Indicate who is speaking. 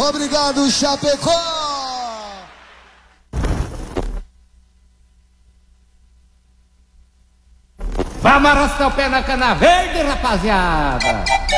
Speaker 1: Obrigado, Chapecó!
Speaker 2: Vamos arrastar o pé na cana verde, rapaziada!